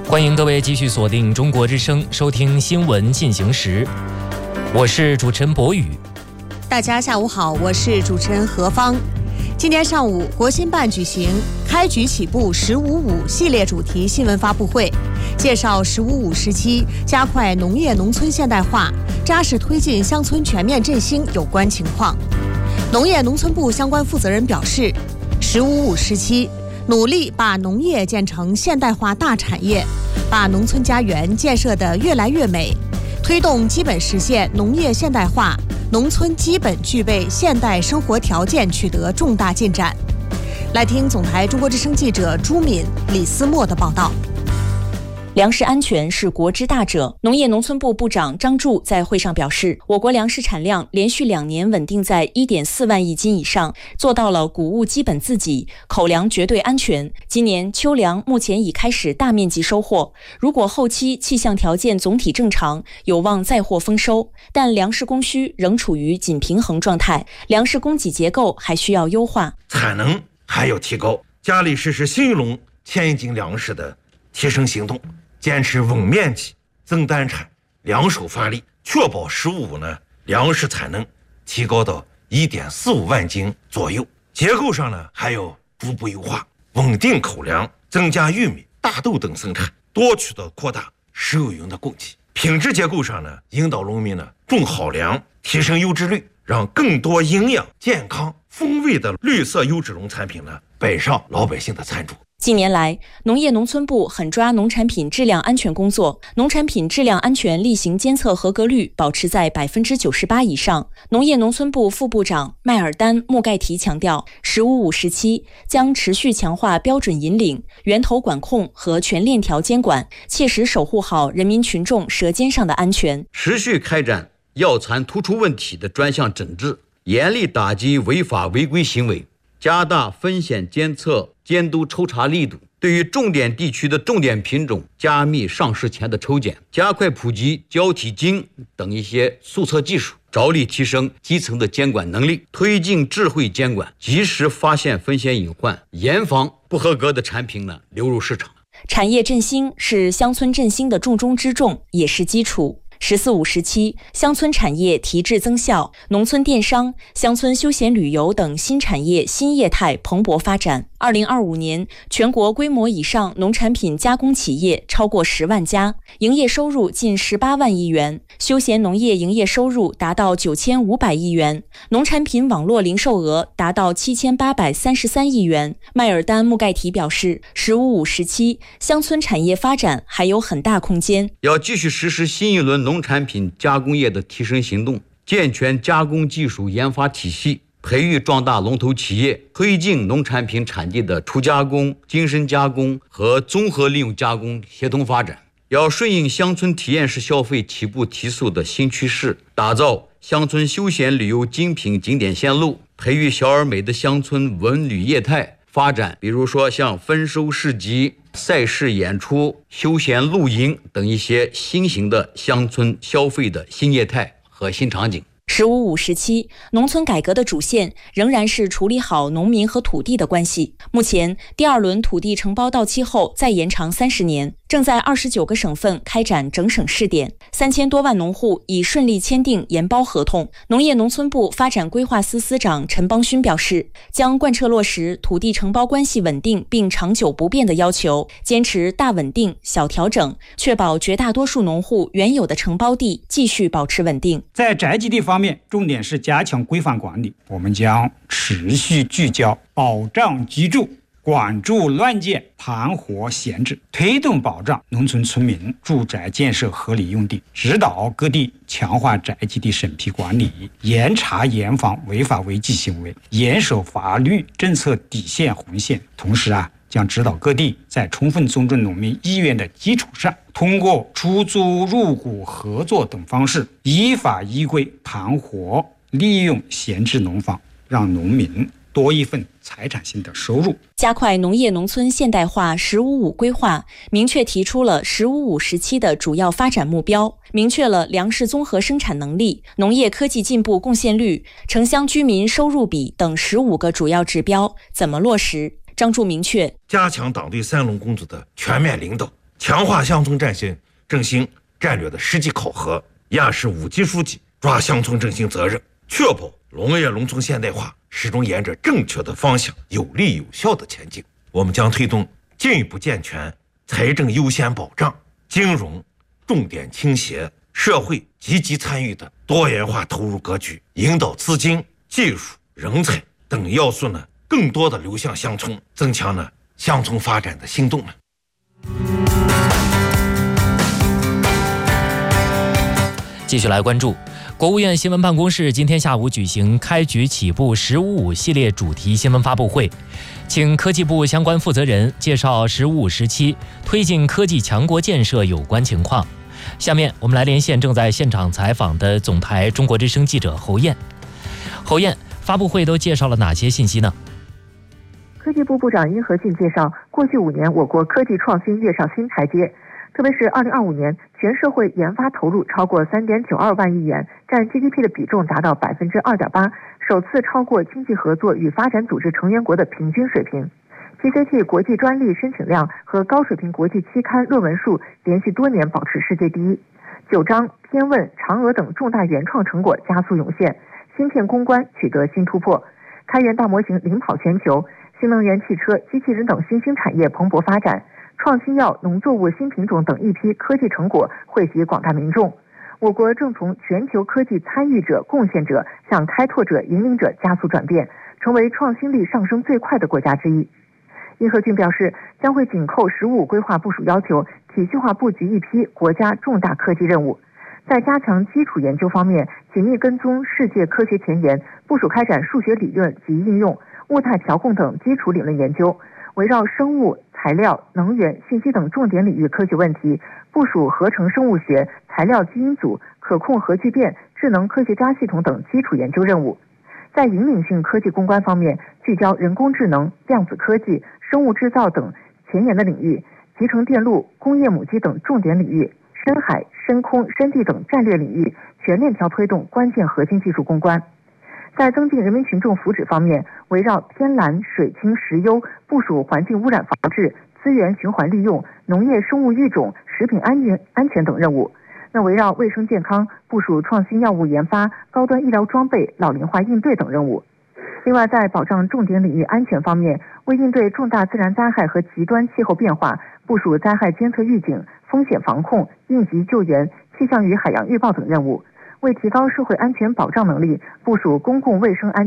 欢迎各位继续锁定中国之声，收听新闻进行时，我是主持人博宇。 大家下午好，我是主持人何芳。今天上午，国新办举行开局起步“1055”系列主题新闻发布会，介绍“1055”时期加快农业农村现代化、扎实推进乡村全面振兴有关情况。农业农村部相关负责人表示，“1055”时期努力把农业建成现代化大产业，把农村家园建设得越来越美，推动基本实现农业现代化，农村基本具备现代生活条件取得重大进展。来听总台中国之声记者朱敏、李思墨的报道。 粮食安全是国之大者。农业农村部部长张柱在会上表示，我国粮食产量连续2年稳定在1.4万亿斤以上，做到了谷物基本自给，口粮绝对安全。今年秋粮目前已开始大面积收获，如果后期气象条件总体正常，有望再获丰收，但粮食供需仍处于紧平衡状态，粮食供给结构还需要优化， 产能还要提高，加力实施新一轮千亿斤粮食的提升行动，坚持稳面积、增单产、两手发力，确保“1055”粮食产能提高到1.45万斤左右。结构上还要逐步优化，稳定口粮，增加玉米、大豆等生产，多渠道扩大食用云的供给。品质结构上引导农民种好粮，提升优质率，让更多营养、健康、风味的绿色优质农产品摆上老百姓的餐桌。 近年来，农业农村部狠抓农产品质量安全工作，农产品质量安全例行监测合格率保持在98%以上。农业农村部副部长麦尔丹·穆盖提强调，“1055”时期将持续强化标准引领、源头管控和全链条监管，切实守护好人民群众舌尖上的安全。 持续开展药残突出问题的专项整治，严厉打击违法违规行为，加大风险监测监督抽查力度，对于重点地区的重点品种加密上市前的抽检，加快普及胶体精等一些速测技术，着力提升基层的监管能力，推进智慧监管，及时发现风险隐患，严防不合格的产品流入市场。 产业振兴是乡村振兴的重中之重，也是基础。“1045”时期，乡村产业提质增效，农村电商、乡村休闲旅游等新产业新业态蓬勃发展。2025年，全国规模以上农产品加工企业超过10万家，营业收入近18万亿元，休闲农业营业收入达到9500亿元，农产品网络零售额达到7833亿元。麦尔丹·穆盖提表示，“1055”时期乡村产业发展还有很大空间， 要继续实施新一轮农产品加工业的提升行动，健全加工技术研发体系，培育壮大龙头企业，推进农产品产地的初加工、精深加工和综合利用加工协同发展。要顺应乡村体验式消费起步提速的新趋势，打造乡村休闲旅游精品景点线路，培育小而美的乡村文旅业态，发展比如说像丰收市集、赛事演出、休闲露营等一些新型的乡村消费的新业态和新场景。 “1055”时期，农村改革的主线仍然是处理好农民和土地的关系。目前，第2轮土地承包到期后再延长30年，正在29个省份开展整省试点，3000多万农户已顺利签订研包合同。农业农村部发展规划司司长陈邦勋表示，将贯彻落实土地承包关系稳定并长久不变的要求，坚持大稳定、小调整，确保绝大多数农户原有的承包地继续保持稳定。 在宅基地方面，重点是加强规范管理，我们将持续聚焦保障居住，管住乱建、盘活闲置，推动保障农村村民住宅建设合理用地，指导各地强化宅基地审批管理，严查严防违法违纪行为，严守法律政策底线红线。同时将指导各地在充分尊重农民意愿的基础上，通过出租、入股、合作等方式，依法依规盘活利用闲置农房，让农民多一份财产性的收入。 加快农业农村现代化“1055”规划，明确提出了“1055”时期的主要发展目标，明确了粮食综合生产能力、农业科技进步贡献率、城乡居民收入比等15个主要指标怎么落实。张柱明确， 加强党对三农工作的全面领导， 强化乡村振兴战略的实际考核，压实5级书记抓乡村振兴责任，确保农业农村现代化始终沿着正确的方向有力有效的前进。我们将推动进一步健全财政优先保障、金融重点倾斜、社会积极参与的多元化投入格局，引导资金、技术、人才等要素呢更多的流向乡村，增强呢乡村发展的心动呢。 继续来关注，国务院新闻办公室今天下午举行开局起步“1055”系列主题新闻发布会，请科技部相关负责人介绍“15”时期推进科技强国建设有关情况。下面我们来连线正在现场采访的总台中国之声记者侯燕。侯燕，发布会都介绍了哪些信息呢？ 科技部部长殷和俊介绍，过去5年我国科技创新跃上新台阶，特别是2025年，全社会研发投入超过3.92万亿元，占 GDP 的比重达到2.8%，首次超过经济合作与发展组织成员国的平均水平。PCT 国际专利申请量和高水平国际期刊论文数连续多年保持世界第一。九章、天问、嫦娥等重大原创成果加速涌现，芯片攻关取得新突破，开源大模型领跑全球，新能源汽车、机器人等新兴产业蓬勃发展，创新药、农作物新品种等一批科技成果惠及广大民众。我国正从全球科技参与者、贡献者向开拓者、引领者加速转变，成为创新力上升最快的国家之一。殷和俊表示，将会紧扣“15”规划部署要求，体系化布局一批国家重大科技任务。在加强基础研究方面，紧密跟踪世界科学前沿，部署开展数学理论及应用、物态调控等基础理论研究，围绕生物、材料、能源、信息等重点领域科学问题，部署合成生物学、材料基因组、可控核聚变、智能科学家系统等基础研究任务。在引领性科技攻关方面，聚焦人工智能、量子科技、生物制造等前沿的领域，集成电路、工业母机等重点领域，深海、深空、深地等战略领域全链条推动关键核心技术攻关。在增进人民群众福祉方面，围绕天蓝、水清、石优，部署环境污染防治、资源循环利用、农业生物育种、食品安全等任务。那围绕卫生健康，部署创新药物研发、高端医疗装备、老龄化应对等任务。另外，在保障重点领域安全方面，为应对重大自然灾害和极端气候变化，部署灾害监测预警、风险防控、应急救援、气象与海洋预报等任务。为提高社会安全保障能力，部署公共卫生安全